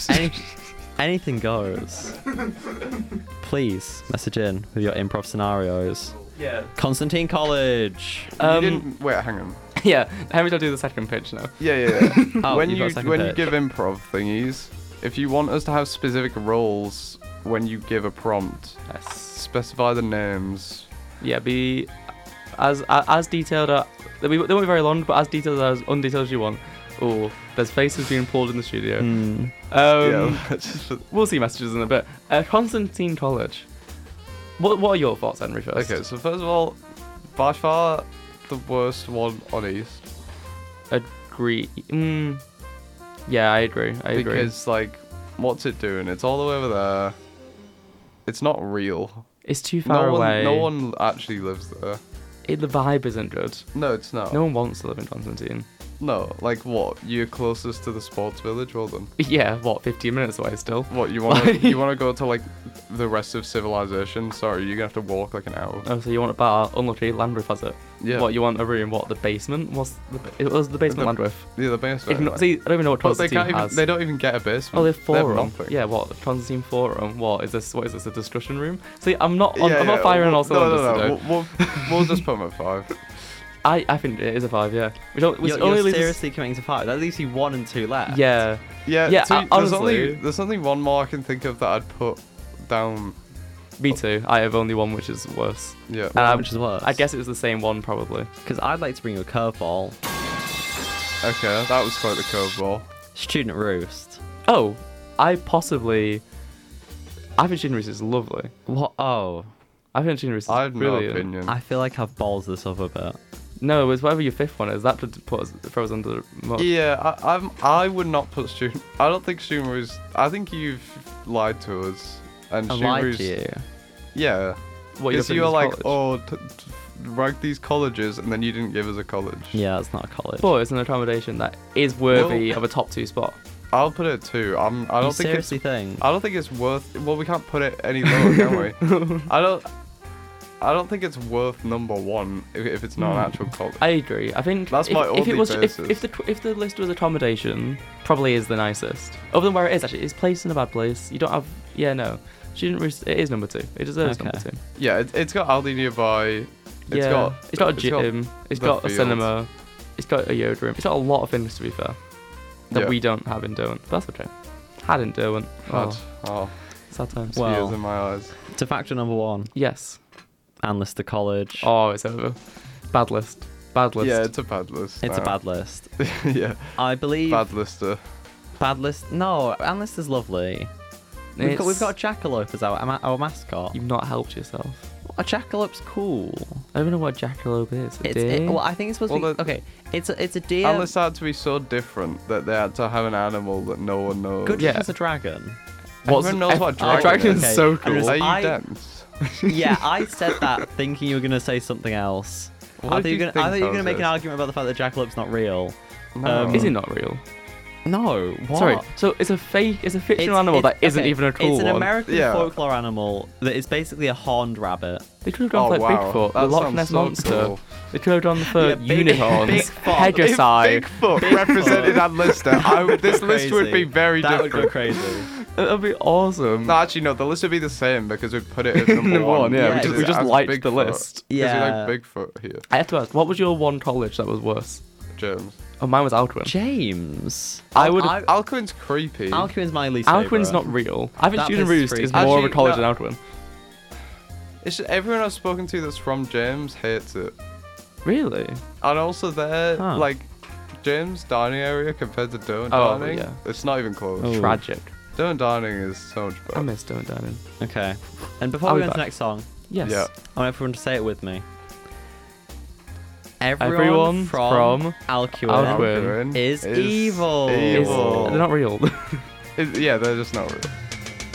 Anything goes. Please message in with your improv scenarios. Yeah. Constantine College. You didn't... Wait, hang on. Yeah, Henry, I'll do the second pitch now. Yeah. Oh, when you've got you a second when you pitch. give improv thingies, if you want us to have specific roles when you give a prompt, Yes. specify the names. Yeah, be as detailed. They won't be very long, but as detailed as undetailed as you want. Oh, there's faces being pulled in the studio. We'll see messages in a bit. Constantine College. What are your thoughts, Henry, first? Okay, so first of all, by far the worst one on East. Agree. Yeah, I agree. Because, like, what's it doing? It's all the way over there. It's not real. It's too far away. No one actually lives there. The vibe isn't good. No, it's not. No one wants to live in Constantine. No, like what? You're closest to the sports village, well done. Yeah, what, 15 minutes away still? What, you wanna go to like the rest of civilization? Sorry, you're gonna have to walk like an hour. Oh, so you want a bar? Unlucky, Landreth has it. Yeah. What, you want a room? What, the basement? It was the basement Landreth. Yeah, the basement. See, I don't even know what But Constantine has. they don't even get a basement. Oh, they have They forum. nothing. Yeah, what? Constantine forum. What is this? A discussion room? See, I'm not firing on all cylinders today. We'll just put them at 5. I think it is a 5. Yeah. You're seriously committing to 5. That leaves you 1 and 2 left. Yeah. Yeah. Honestly, There's only one more I can think of that I'd put down. me too. I have only one which is worse. Yeah. Which is worse? I guess it was the same one probably. Because I'd like to bring you a curveball. Okay, that was quite the curveball. Student Roost. Oh, I think Student Roost is lovely. What? Oh. I think Student Roost is I have no brilliant. opinion. I feel like I've balls this up a bit. No, it was whatever your 5th one is. That would throw us under the mud. Yeah, I would not put student. I don't think student roost. I think you've lied to us. And I student lied roost. to you. Yeah. What Because you were like, rank these colleges, and then you didn't give us a college. Yeah, it's not a college. But it's an accommodation that is worthy of a top 2 spot. I'll put it at 2. I You don't think seriously think? I don't think it's worth. Well, we can't put it any lower, can we? I don't think it's worth number 1 if it's not an actual college. I agree. I think That's my if it only was basis. if the list was accommodation, probably is the nicest. Other than where it is, actually, it's placed in a bad place. You don't have. Yeah, no. Student Roost, it is number 2. It deserves number 2. Yeah, it's got Aldi nearby. It's got a gym. It's got a field. cinema. It's got a yoga room. It's got a lot of things, to be fair, that we don't have in Derwent. But that's okay. Had in Derwent. Oh, sad times. Well, tears in my eyes. To factor number 1, Yes. Anlister College. Oh, it's over. Bad list. Yeah, it's a bad list. It's a bad list. Yeah. I believe. Bad lister. Bad list. No, Anlister's lovely. We've got a jackalope as our mascot. You've not helped yourself. A jackalope's cool. I don't even know what jackalope is. A deer? Well, I think it's supposed to be. Okay, it's a deer. Unless had to be so different that they had to have an animal that no one knows. Good Yeah. as a dragon. Everyone knows what a dragon dragon's is. so Okay, cool. Are you I- dense? Yeah, I said that thinking you were gonna say something else. What I did thought you you were think gonna I was make an gonna argument about the fact that jackalope's not real. No. Is it not real? No. What? Sorry. So it's a fictional animal that isn't okay, even a cool It's an one. American Yeah. folklore animal that is basically a horned rabbit. They could have gone for like Bigfoot, the That Loch sounds Ness so monster. cool. They could have gone for Yeah, big- unicorns, Bigfoot. Pegasi. Bigfoot represented on Lister. This list would be very That different. would go crazy. That'd be awesome. No, actually, no. The list would be the same because we'd put it as number Number 1, yeah, we just- because it just has liked the Bigfoot. list. Because Yeah. we like Bigfoot here, I have to ask, what was your one college that was worse? James. Oh, mine was Alcuin. James. Alcuin's creepy. Alcuin's my least favorite. Alcuin's not real. I think That Student place is Roost is freaky. more of a Actually, college no. than Alcuin. It's just, everyone I've spoken to that's from James hates it. Really? And also their Huh. like James dining area compared to Derwent Oh, dining, yeah. it's not even close. Oh. Tragic. Derwent dining is so much I better. miss Don't Dining. Okay. And before I'll we be go into the back. next song, Yes. Yeah. I want everyone to say it with me. Everyone from Alcuin Alcuin is evil. Is, Evil. they're not real. Yeah, they're just not real.